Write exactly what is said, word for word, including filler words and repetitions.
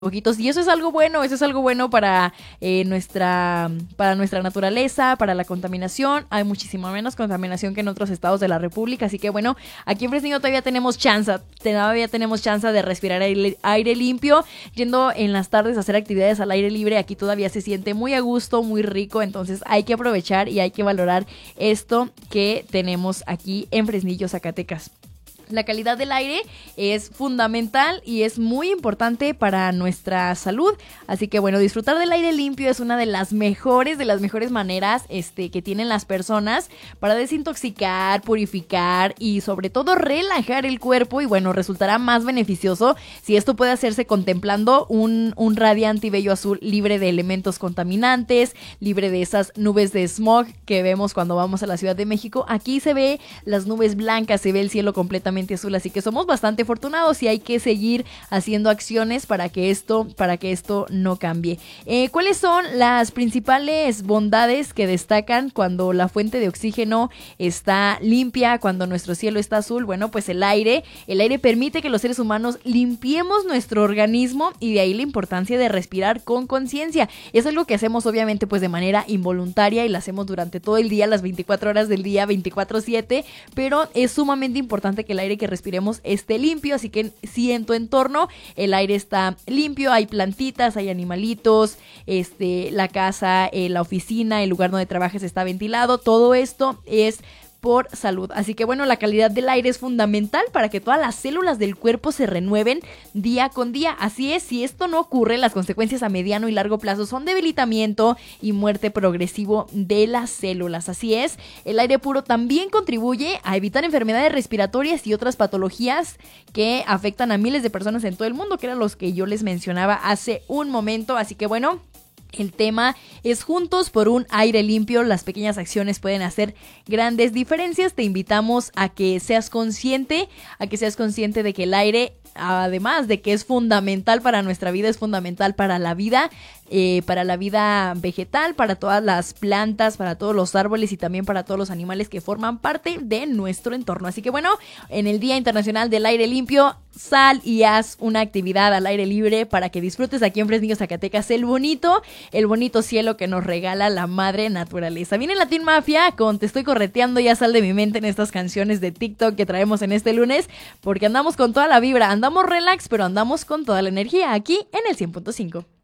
poquitos, y eso es algo bueno, eso es algo bueno para eh, nuestra para nuestra naturaleza, para la contaminación. Hay muchísima menos contaminación que en otros estados de la república, así que bueno, aquí en Fresnillo todavía tenemos chance, todavía tenemos chance de respirar aire, aire limpio, yendo en las tardes a hacer actividades al aire libre. Aquí todavía se siente muy a gusto, muy rico, entonces hay que aprovechar y hay que valorar esto que tenemos aquí en Fresnillo, Zacatecas. La calidad del aire es fundamental y es muy importante para nuestra salud, así que bueno, disfrutar del aire limpio es una de las mejores, de las mejores maneras este, que tienen las personas para desintoxicar, purificar y sobre todo relajar el cuerpo, y bueno, resultará más beneficioso si esto puede hacerse contemplando un, un radiante y bello azul libre de elementos contaminantes, libre de esas nubes de smog que vemos cuando vamos a la Ciudad de México. Aquí se ve las nubes blancas, se ve el cielo completamente azul, así que somos bastante afortunados y hay que seguir haciendo acciones para que esto, para que esto no cambie. Eh, ¿Cuáles son las principales bondades que destacan cuando la fuente de oxígeno está limpia, cuando nuestro cielo está azul? Bueno, pues el aire, el aire permite que los seres humanos limpiemos nuestro organismo, y de ahí la importancia de respirar con conciencia. Es algo que hacemos obviamente pues de manera involuntaria y la hacemos durante todo el día, las veinticuatro horas del día, veinticuatro siete, pero es sumamente importante que el aire que respiremos esté limpio, así que si en tu entorno el aire está limpio, hay plantitas, hay animalitos, este, la casa, eh, la oficina, el lugar donde trabajes está ventilado, todo esto es por salud. Así que bueno, la calidad del aire es fundamental para que todas las células del cuerpo se renueven día con día. Así es, si esto no ocurre, las consecuencias a mediano y largo plazo son debilitamiento y muerte progresivo de las células. Así es, el aire puro también contribuye a evitar enfermedades respiratorias y otras patologías que afectan a miles de personas en todo el mundo, que eran los que yo les mencionaba hace un momento. Así que bueno, el tema es juntos por un aire limpio. Las pequeñas acciones pueden hacer grandes diferencias. Te invitamos a que seas consciente, a que seas consciente de que el aire, además de que es fundamental para nuestra vida, es fundamental para la vida, eh, para la vida vegetal, para todas las plantas, para todos los árboles y también para todos los animales que forman parte de nuestro entorno. Así que bueno, en el Día Internacional del Aire Limpio, sal y haz una actividad al aire libre para que disfrutes aquí en Fresnillo, Zacatecas, el bonito, el bonito cielo que nos regala la madre naturaleza. Viene Latin Mafia con Te Estoy Correteando, ya sal de mi mente en estas canciones de TikTok que traemos en este lunes, porque andamos con toda la vibra, andamos relax, pero andamos con toda la energía aquí en el cien punto cinco.